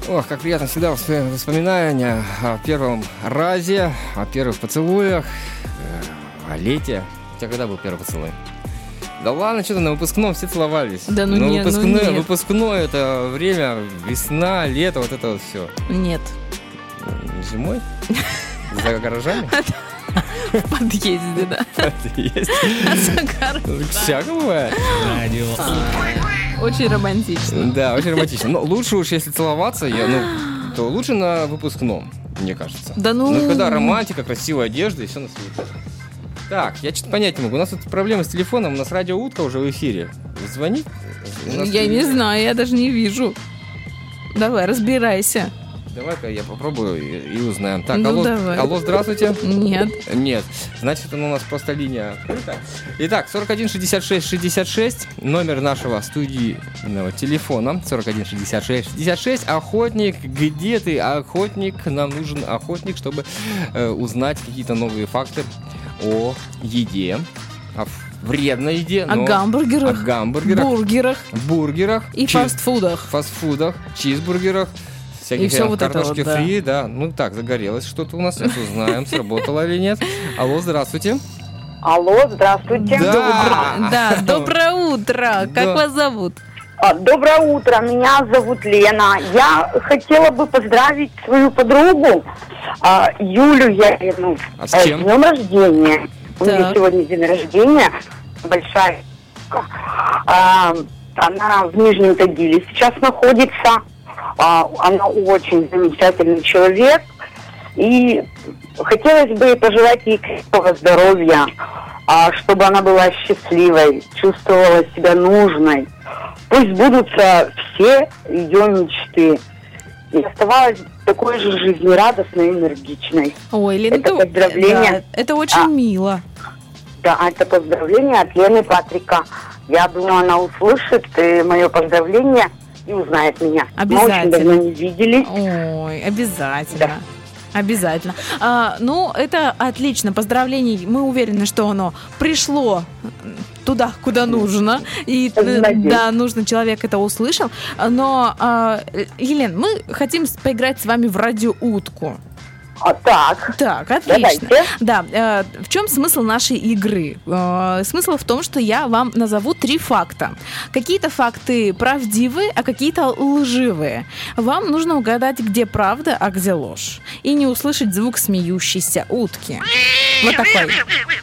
Ох, как приятно всегда воспоминания о первом разе, о первых поцелуях, о лете. У тебя когда был первый поцелуй? Да ладно, что-то на выпускном все целовались. Да ну но нет, выпускное это время, весна, лето, вот это вот все. Нет. Зимой? За гаражами? В подъезде, да. Есть. За гаражами. Всяко бывает. Очень романтично. Да, очень романтично. Но лучше уж, если целоваться, то лучше на выпускном, мне кажется. Да ну... Ну, когда романтика, красивая одежда и все на свете. Так, я что-то понять не могу. У нас тут проблемы с телефоном, у нас радио «Утка» уже в эфире. Звонит? Я не знаю, я даже не вижу. Давай, разбирайся. Давай-ка я попробую и узнаем. Так, Ну, алло, давай. алло, здравствуйте. Нет. Нет, значит, у нас просто линия открыта. Итак, 41 66 66, номер нашего студийного телефона, 41 66 66. Охотник, где ты, охотник? Нам нужен охотник, чтобы узнать какие-то новые факты о еде, о вредной еде. О гамбургерах, бургерах и фастфудах, чизбургерах, всяких все вот картошки это вот, фри, да. Ну так, загорелось что-то у нас, сейчас узнаем, сработало или нет. Алло, здравствуйте. Алло, здравствуйте. Да, доброе утро. Как вас зовут? Доброе утро, меня зовут Лена. Я хотела бы поздравить свою подругу Юлю Ярину с чем? С днем рождения. У нее сегодня день рождения, большая. Она в Нижнем Тагиле сейчас находится. Она очень замечательный человек. И хотелось бы пожелать ей крепкого здоровья, чтобы она была счастливой, чувствовала себя нужной. Пусть сбудутся все ее мечты. И оставалась такой же жизнерадостной и энергичной. Ой, Лена, это поздравление. Да, это очень мило. Да, это поздравление от Лены Патрика. Я думаю, она услышит мое поздравление и узнает меня. Обязательно. Мы очень давно не виделись. Ой, обязательно. Да. Обязательно. Ну, это отлично. Поздравления. Мы уверены, что оно пришло туда, куда нужно. И да, нужный человек это услышал. Но, Елена, мы хотим поиграть с вами в радиоутку. Так, отлично. Давайте. Да, в чем смысл нашей игры? Смысл в том, что я вам назову 3 факта. Какие-то факты правдивые, а какие-то лживые. Вам нужно угадать, где правда, а где ложь. И не услышать звук смеющейся утки. Вот такой.